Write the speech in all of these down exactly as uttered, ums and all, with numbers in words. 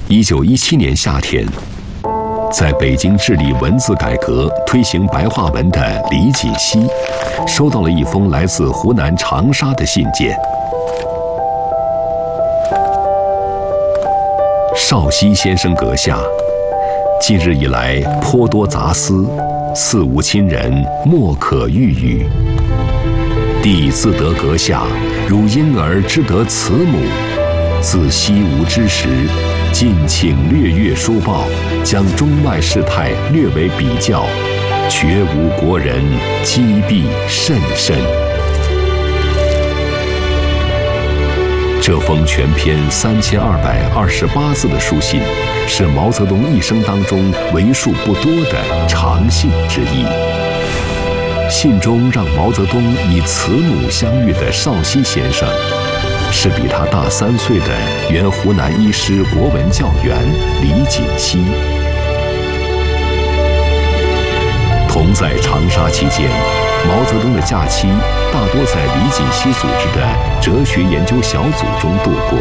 一九一七年夏天，在北京致力文字改革、推行白话文的李锦熙，收到了一封来自湖南长沙的信件。少熙先生阁下，近日以来颇多杂思，似无亲人，莫可欲语。弟自得阁下，如婴儿之得慈母，自西吴之时，尽请略阅书报，将中外事态略为比较，绝无国人，积弊甚深。这封全篇三千二百二十八字的书信，是毛泽东一生当中为数不多的长信之一。信中让毛泽东以慈母相遇的少熙先生，是比他大三岁的原湖南医师国文教员李锦熙。同在长沙期间，毛泽东的假期大多在李锦熙组织的哲学研究小组中度过。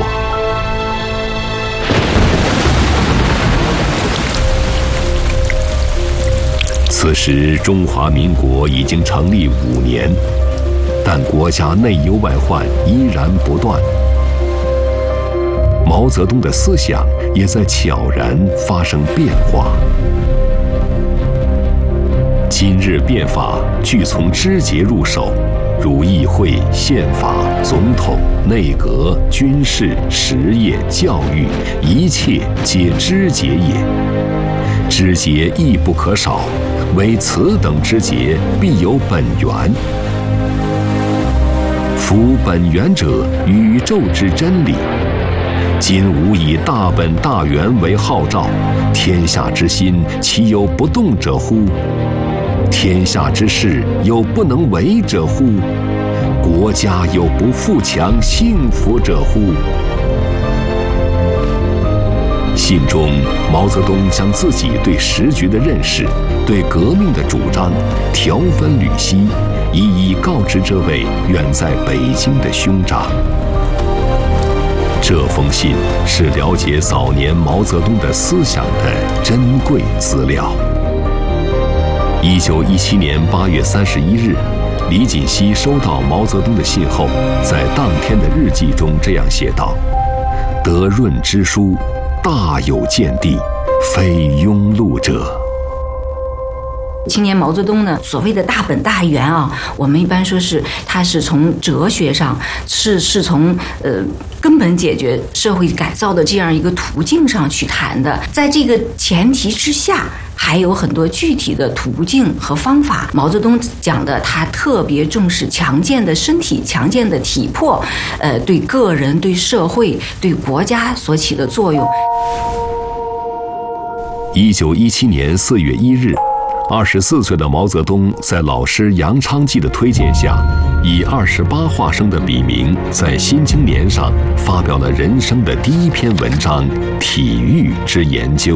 此时中华民国已经成立五年，但国家内忧外患依然不断，毛泽东的思想也在悄然发生变化。今日变法俱从枝节入手，如议会、宪法、总统、内阁、军事、实业、教育，一切皆枝节也。枝节亦不可少，唯此等枝节必有本源。夫本源者，宇宙之真理。今吾以大本大源为号召，天下之心其有不动者乎？天下之事有不能为者乎？国家有不富强幸福者乎？信中，毛泽东将自己对时局的认识、对革命的主张条分缕析，一一告知这位远在北京的兄长。这封信是了解早年毛泽东的思想的珍贵资料。一九一七年八月三十一日，李锦熙收到毛泽东的信后，在当天的日记中这样写道：“得润之书，大有见地，非庸碌者。” 青年毛泽东呢，所谓的大本大源啊，我们一般说是他是从哲学上，是是从呃根本解决社会改造的这样一个途径上去谈的。在这个前提之下，还有很多具体的途径和方法。毛泽东讲的，他特别重视强健的身体、强健的体魄，呃，对个人、对社会、对国家所起的作用。 一九一七年四月一日。二十四岁的毛泽东在老师杨昌济的推荐下，以二十八画生的笔名，在《新青年》上发表了人生的第一篇文章《体育之研究》。